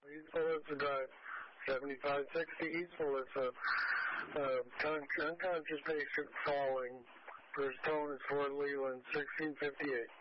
East Melissa Drive, 7560 East Melissa. Unconscious patient falling. First tone is Fort Leland, 1658.